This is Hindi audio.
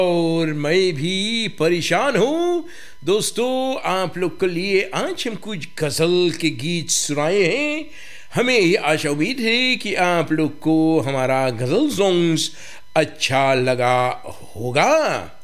और मैं भी परेशान हूँ। दोस्तों, आप लोग के लिए आज हम कुछ गज़ल के गीत सुनाए हैं। हमें ये आशा उम्मीद है कि आप लोग को हमारा गज़ल सॉन्ग्स अच्छा लगा होगा।